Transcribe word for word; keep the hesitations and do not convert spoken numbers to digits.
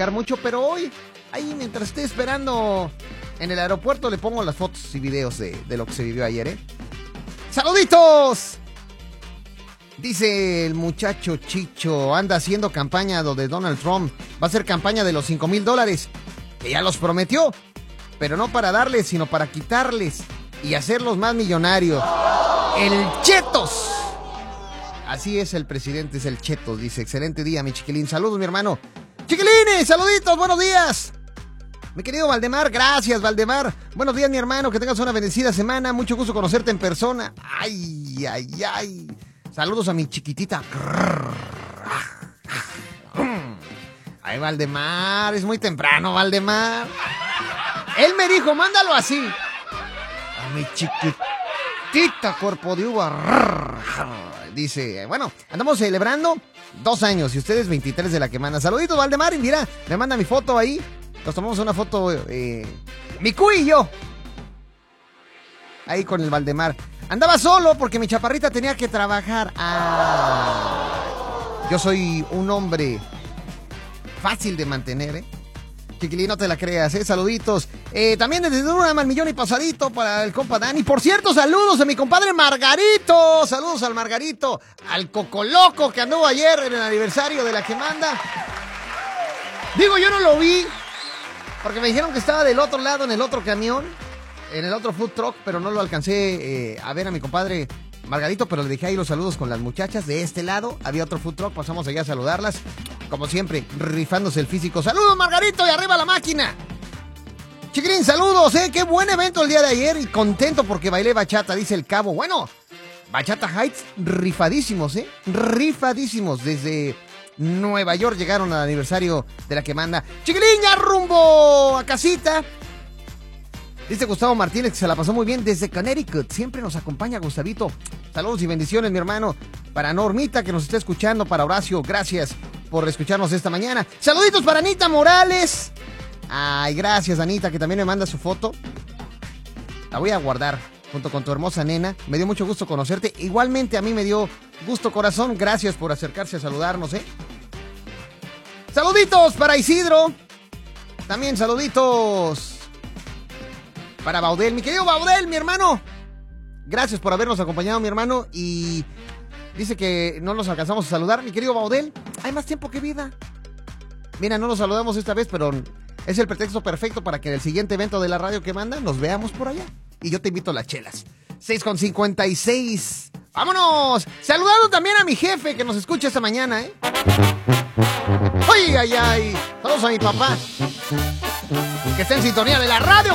platicar mucho, pero hoy, ahí mientras esté esperando en el aeropuerto, le pongo las fotos y videos de, de lo que se vivió ayer, ¿eh? ¡Saluditos! Dice el muchacho Chicho, anda haciendo campaña donde Donald Trump va a hacer campaña de los cinco mil dólares, que ya los prometió, pero no para darles, sino para quitarles y hacerlos más millonarios. ¡El Chetos! Así es el presidente, es el Chetos, dice. Excelente día, mi chiquilín. Saludos, mi hermano. ¡Chiquilines! ¡Saluditos! ¡Buenos días! Mi querido Valdemar, gracias, Valdemar. Buenos días, mi hermano, que tengas una bendecida semana. Mucho gusto conocerte en persona. ¡Ay, ay, ay! Saludos a mi chiquitita. Ay, Valdemar, es muy temprano, Valdemar. Él me dijo, mándalo así. A mi chiquitita cuerpo de uva. Dice, bueno, andamos celebrando dos años y ustedes veintitrés de la que manda. Saluditos, Valdemar, y mira, me manda mi foto ahí. Nos tomamos una foto, eh, mi cuy y yo. Ahí con el Valdemar. Andaba solo porque mi chaparrita tenía que trabajar. Ah, yo soy un hombre fácil de mantener, ¿eh? Chiquilín, no te la creas, ¿eh? Saluditos. Eh, también desde una mal millón y pasadito para el compa Dani. Por cierto, saludos a mi compadre Margarito. Saludos al Margarito. Al Cocoloco que anduvo ayer en el aniversario de la que manda. Digo, yo no lo vi porque me dijeron que estaba del otro lado en el otro camión, en el otro food truck, pero no lo alcancé eh, a ver a mi compadre Margarito, pero le dejé ahí los saludos con las muchachas. De este lado había otro food truck, pasamos allá a saludarlas. Como siempre, rifándose el físico. ¡Saludos, Margarito! ¡Y arriba la máquina! Chiquilín, saludos, ¿eh? ¡Qué buen evento el día de ayer! Y contento porque bailé bachata, dice el Cabo. Bueno, Bachata Heights, rifadísimos, ¿eh? Rifadísimos. Desde Nueva York llegaron al aniversario de la que manda. Chiquilín, ya rumbo a casita. Dice Gustavo Martínez que se la pasó muy bien desde Connecticut. Siempre nos acompaña Gustavito. Saludos y bendiciones, mi hermano. Para Normita, que nos está escuchando. Para Horacio, gracias por escucharnos esta mañana. Saluditos para Anita Morales. Ay, gracias, Anita, que también me manda su foto. La voy a guardar junto con tu hermosa nena. Me dio mucho gusto conocerte. Igualmente a mí me dio gusto, corazón. Gracias por acercarse a saludarnos, ¿eh? Saluditos para Isidro. También saluditos para Baudel, mi querido Baudel, mi hermano. Gracias por habernos acompañado, mi hermano. Y dice que no nos alcanzamos a saludar, mi querido Baudel. Hay más tiempo que vida. Mira, no nos saludamos esta vez, pero es el pretexto perfecto para que en el siguiente evento de la radio que manda nos veamos por allá. Y yo te invito a las chelas. seis con cincuenta y seis. ¡Vámonos! Saludando también a mi jefe que nos escucha esta mañana, ¿eh? ¡Ay, ay, ay! Saludos a mi papá, que está en sintonía de la radio.